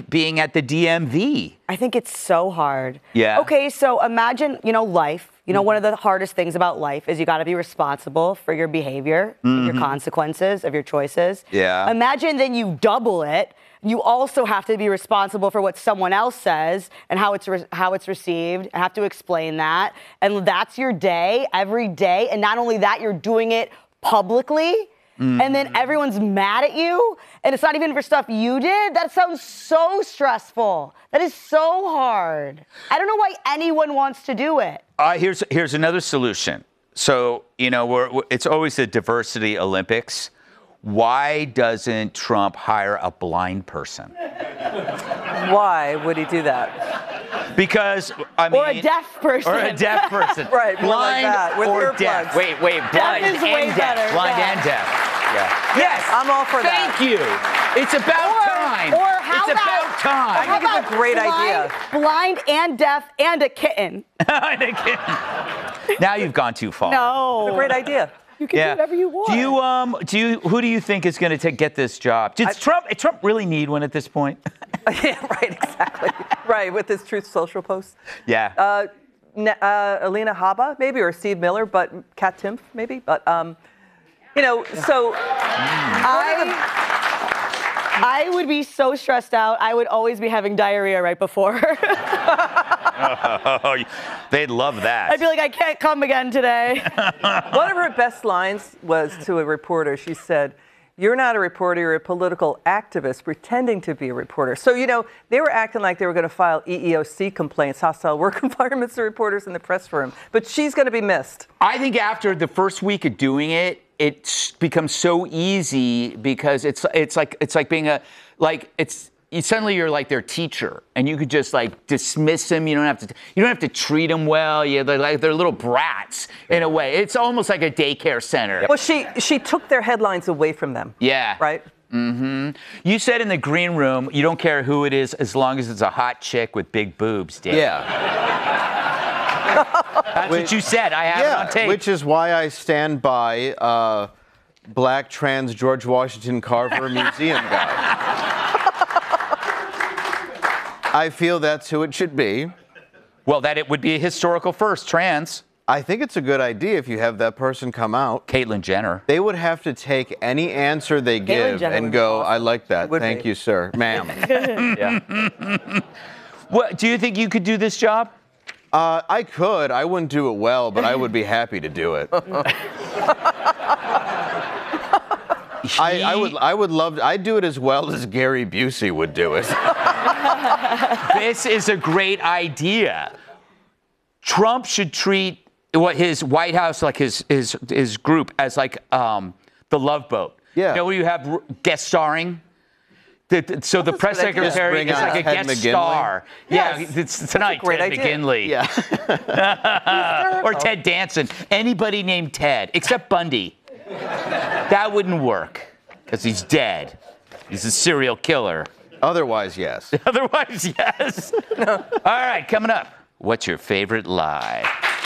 being at the DMV? I think it's so hard. Yeah. Okay, so imagine, life. One of the hardest things about life is you got to be responsible for your behavior, your consequences of your choices. Yeah. Imagine then you double it. You also have to be responsible for what someone else says and how it's received. I have to explain that. And that's your day every day. And not only that, you're doing it publicly. And then everyone's mad at you, and it's not even for stuff you did. That sounds so stressful. That is so hard. I don't know why anyone wants to do it. Here's another solution. So, it's always the diversity Olympics. Why doesn't Trump hire a blind person? Why would he do that? Because, or a deaf person. Or a deaf person. Right, more blind like that, with or earplugs. deaf. Wait, blind is way and better, deaf. Blind yeah. and deaf. Yeah. Yes, I'm all for that. Thank you. It's about time. Or how it's about time. I think it's a great idea. Blind and deaf and a kitten. Now you've gone too far. No. It's a great idea. You can do whatever you want. Who do you think is going to get this job? Does Trump really need one at this point? Yeah, right, exactly. Right, with his Truth Social post. Yeah. Alina Habba, maybe, or Steve Miller, but Kat Timpf, maybe. But, so... I would be so stressed out. I would always be having diarrhea right before. They'd love that. I'd be like, I can't come again today. One of her best lines was to a reporter. She said, "You're not a reporter, you're a political activist pretending to be a reporter." So, they were acting like they were going to file EEOC complaints, hostile work environments to reporters in the press room. But she's going to be missed. I think after the first week of doing it, it becomes so easy because it's like being suddenly you're like their teacher and you could just dismiss them. You don't have to treat them well. They're little brats in a way. It's almost like a daycare center. Well, she took their headlines away from them. Yeah. Right? Mm-hmm. You said in the green room you don't care who it is as long as it's a hot chick with big boobs, Dan. Yeah. That's what you said. I have it on tape. Which is why I stand by Black Trans George Washington Carver Museum guy. I feel that's who it should be. Well, that it would be a historical first, trans. I think it's a good idea if you have that person come out. Caitlyn Jenner. They would have to take any answer they give and go, I like that. Thank you, sir. Ma'am. Yeah. What, do you think you could do this job? I could. I wouldn't do it well, but I would be happy to do it. I would love to. I'd do it as well as Gary Busey would do it. This is a great idea. Trump should treat his White House, like his group, as like the Love Boat. Yeah. Where you have guest starring. So the press secretary is like a Ted guest McGinley. Star. Yes. Yeah, it's tonight, great Ted idea. McGinley. Yeah. Or Ted Danson. Anybody named Ted, except Bundy. That wouldn't work, because he's dead. He's a serial killer. Otherwise, yes. Otherwise, yes. All right, coming up. What's your favorite lie?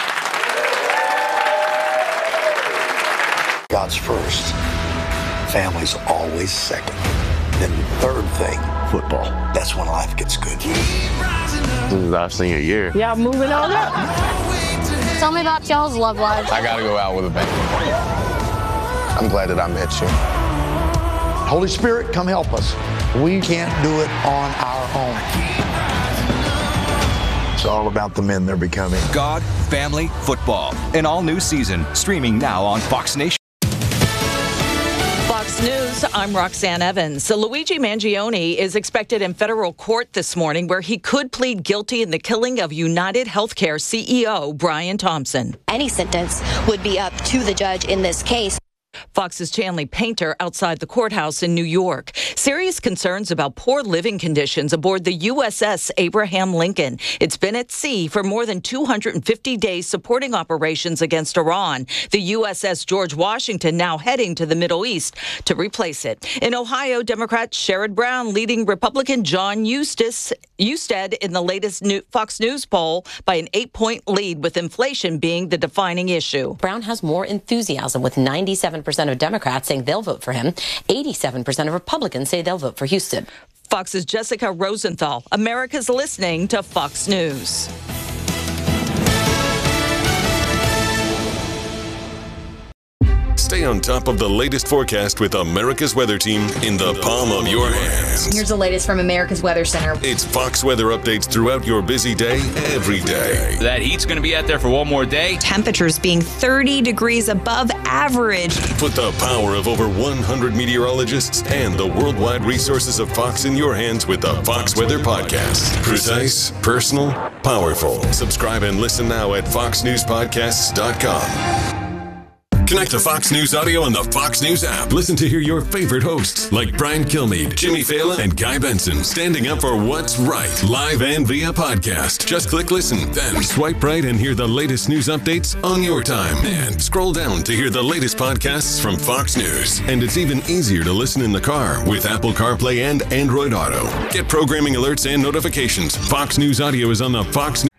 God's first. Family's always second. Then the third thing, football. That's when life gets good. This is our senior year. Yeah, moving on up. Tell me about y'all's love lives. I gotta go out with a bang. I'm glad that I met you. Holy Spirit, come help us. We can't do it on our own. It's all about the men they're becoming. God, Family, Football. An all-new season, streaming now on Fox Nation. Fox News, I'm Roxanne Evans. So Luigi Mangione is expected in federal court this morning where he could plead guilty in the killing of United Healthcare CEO Brian Thompson. Any sentence would be up to the judge in this case. Fox's Chanley Painter outside the courthouse in New York. Serious concerns about poor living conditions aboard the USS Abraham Lincoln. It's been at sea for more than 250 days supporting operations against Iran. The USS George Washington now heading to the Middle East to replace it. In Ohio, Democrat Sherrod Brown leading Republican John Husted in the latest Fox News poll by an 8-point lead, with inflation being the defining issue. Brown has more enthusiasm, with 97% of Democrats saying they'll vote for him. 87% of Republicans say they'll vote for Husted. Fox's Jessica Rosenthal. America's listening to Fox News. Stay on top of the latest forecast with America's Weather Team in the palm of your hands. Here's the latest from America's Weather Center. It's Fox weather updates throughout your busy day, every day. That heat's going to be out there for one more day. Temperatures being 30 degrees above average. Put the power of over 100 meteorologists and the worldwide resources of Fox in your hands with the Fox Weather Podcast. Precise, personal, powerful. Subscribe and listen now at foxnewspodcasts.com. Connect to Fox News Audio on the Fox News app. Listen to hear your favorite hosts like Brian Kilmeade, Jimmy Fallon, and Guy Benson standing up for what's right, live and via podcast. Just click listen, then swipe right and hear the latest news updates on your time. And scroll down to hear the latest podcasts from Fox News. And it's even easier to listen in the car with Apple CarPlay and Android Auto. Get programming alerts and notifications. Fox News Audio is on the Fox